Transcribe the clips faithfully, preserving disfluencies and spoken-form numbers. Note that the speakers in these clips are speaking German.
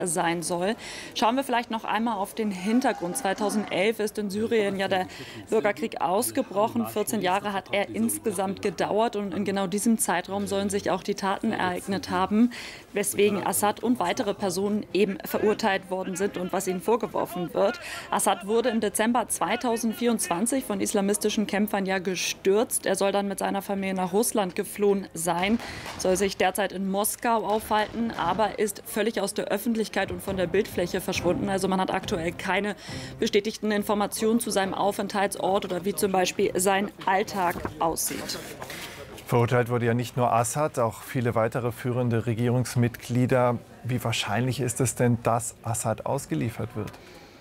sein soll. Schauen wir vielleicht noch einmal auf den Hintergrund. zweitausendelf ist in Syrien ja der Bürgerkrieg ausgebrochen. vierzehn Jahre hat er insgesamt gedauert und in genau diesem Zeitraum sollen sich auch die Taten ereignet haben, weswegen Assad und weitere Personen eben verurteilt worden sind und was ihnen vorgeworfen wird. Assad wurde im Dezember zweitausendvierundzwanzig von islamistischen Kämpfern ja gestürzt. Er soll dann mit seiner Familie nach Russland geflohen sein, soll sich derzeit in Moskau aufhalten, aber ist völlig aus der Öffentlichkeit und von der Bildfläche verschwunden. Also man hat aktuell keine bestätigten Informationen zu seinem Aufenthaltsort oder wie zum Beispiel sein Alltag aussieht. Verurteilt wurde ja nicht nur Assad, auch viele weitere führende Regierungsmitglieder. Wie wahrscheinlich ist es denn, dass Assad ausgeliefert wird?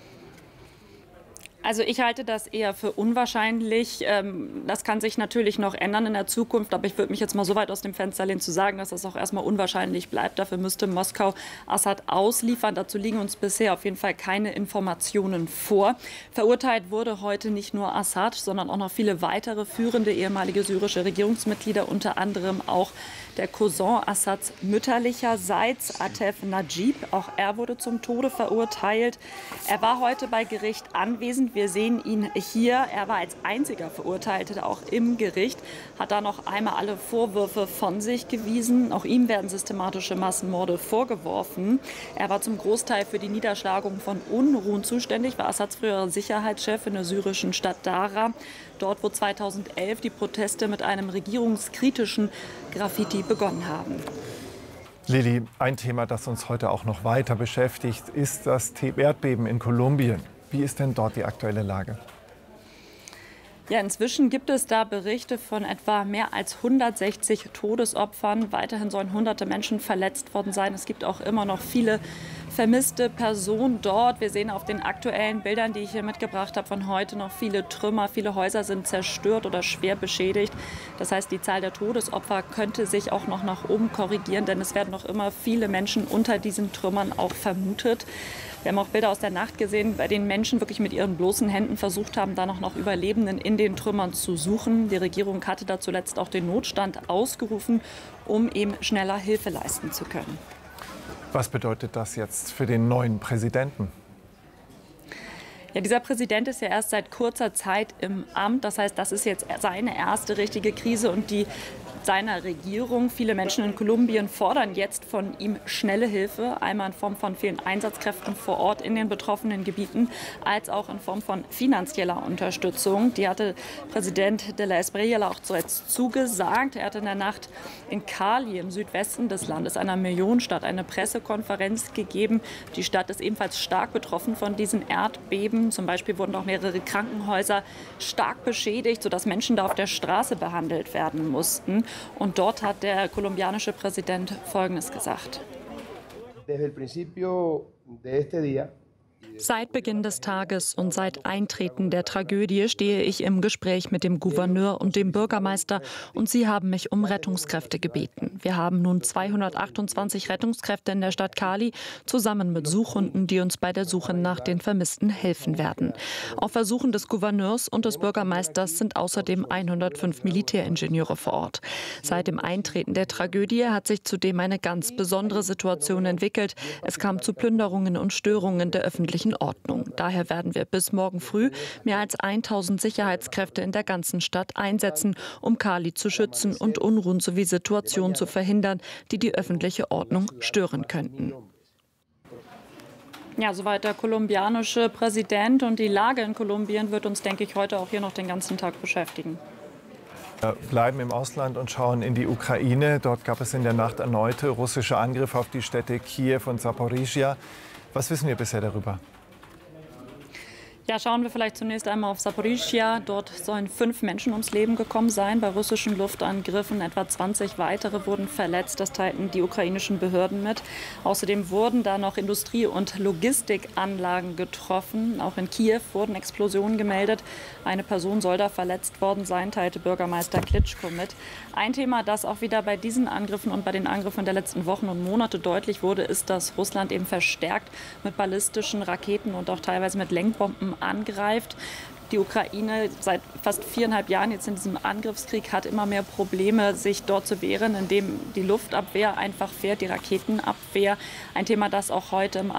Also ich halte das eher für unwahrscheinlich. Das kann sich natürlich noch ändern in der Zukunft, aber ich würde mich jetzt mal so weit aus dem Fenster lehnen zu sagen, dass das auch erstmal unwahrscheinlich bleibt. Dafür müsste Moskau Assad ausliefern. Dazu liegen uns bisher auf jeden Fall keine Informationen vor. Verurteilt wurde heute nicht nur Assad, sondern auch noch viele weitere führende ehemalige syrische Regierungsmitglieder, unter anderem auch der Cousin Assads mütterlicherseits, Atef Najib. Auch er wurde zum Tode verurteilt. Er war heute bei Gericht anwesend. Wir sehen ihn hier. Er war als einziger Verurteilter auch im Gericht, hat da noch einmal alle Vorwürfe von sich gewiesen. Auch ihm werden systematische Massenmorde vorgeworfen. Er war zum Großteil für die Niederschlagung von Unruhen zuständig, war Assads früherer Sicherheitschef in der syrischen Stadt Dara. Dort, wo zweitausendelf die Proteste mit einem regierungskritischen Graffiti begonnen haben. Lili, ein Thema, das uns heute auch noch weiter beschäftigt, ist das Erdbeben in Kolumbien. Wie ist denn dort die aktuelle Lage? Ja, inzwischen gibt es da Berichte von etwa mehr als hundertsechzig Todesopfern. Weiterhin sollen hunderte Menschen verletzt worden sein. Es gibt auch immer noch viele vermisste Personen dort. Wir sehen auf den aktuellen Bildern, die ich hier mitgebracht habe, von heute noch viele Trümmer. Viele Häuser sind zerstört oder schwer beschädigt. Das heißt, die Zahl der Todesopfer könnte sich auch noch nach oben korrigieren, denn es werden noch immer viele Menschen unter diesen Trümmern auch vermutet. Wir haben auch Bilder aus der Nacht gesehen, bei denen Menschen wirklich mit ihren bloßen Händen versucht haben, da noch nach Überlebenden in den Trümmern zu suchen. Die Regierung hatte da zuletzt auch den Notstand ausgerufen, um eben schneller Hilfe leisten zu können. Was bedeutet das jetzt für den neuen Präsidenten? Ja, dieser Präsident ist ja erst seit kurzer Zeit im Amt. Das heißt, das ist jetzt seine erste richtige Krise und die seiner Regierung. Viele Menschen in Kolumbien fordern jetzt von ihm schnelle Hilfe, einmal in Form von vielen Einsatzkräften vor Ort in den betroffenen Gebieten, als auch in Form von finanzieller Unterstützung. Die hatte Präsident de la Espriella auch zuletzt zugesagt. Er hat in der Nacht in Cali im Südwesten des Landes, einer Millionenstadt, eine Pressekonferenz gegeben. Die Stadt ist ebenfalls stark betroffen von diesen Erdbeben. Zum Beispiel wurden auch mehrere Krankenhäuser stark beschädigt, sodass Menschen da auf der Straße behandelt werden mussten. Und dort hat der kolumbianische Präsident Folgendes gesagt. Seit Beginn des Tages und seit Eintreten der Tragödie stehe ich im Gespräch mit dem Gouverneur und dem Bürgermeister und sie haben mich um Rettungskräfte gebeten. Wir haben nun zweihundertachtundzwanzig Rettungskräfte in der Stadt Cali, zusammen mit Suchhunden, die uns bei der Suche nach den Vermissten helfen werden. Auf Ersuchen des Gouverneurs und des Bürgermeisters sind außerdem hundertfünf Militäringenieure vor Ort. Seit dem Eintreten der Tragödie hat sich zudem eine ganz besondere Situation entwickelt. Es kam zu Plünderungen und Störungen der öffentlichen Ordnung. Daher werden wir bis morgen früh mehr als tausend Sicherheitskräfte in der ganzen Stadt einsetzen, um Cali zu schützen und Unruhen sowie Situationen zu verhindern, die die öffentliche Ordnung stören könnten. Ja, soweit der kolumbianische Präsident. Und die Lage in Kolumbien wird uns, denke ich, heute auch hier noch den ganzen Tag beschäftigen. Wir bleiben im Ausland und schauen in die Ukraine. Dort gab es in der Nacht erneute russische Angriffe auf die Städte Kiew und Saporischschja. Was wissen wir bisher darüber? Ja, schauen wir vielleicht zunächst einmal auf Saporischschja. Dort sollen fünf Menschen ums Leben gekommen sein bei russischen Luftangriffen. Etwa zwanzig weitere wurden verletzt. Das teilten die ukrainischen Behörden mit. Außerdem wurden da noch Industrie- und Logistikanlagen getroffen. Auch in Kiew wurden Explosionen gemeldet. Eine Person soll da verletzt worden sein, teilte Bürgermeister Klitschko mit. Ein Thema, das auch wieder bei diesen Angriffen und bei den Angriffen der letzten Wochen und Monate deutlich wurde, ist, dass Russland eben verstärkt mit ballistischen Raketen und auch teilweise mit Lenkbomben angreift. Die Ukraine seit fast viereinhalb Jahren jetzt in diesem Angriffskrieg hat immer mehr Probleme, sich dort zu wehren, indem die Luftabwehr einfach fährt, die Raketenabwehr. Ein Thema, das auch heute im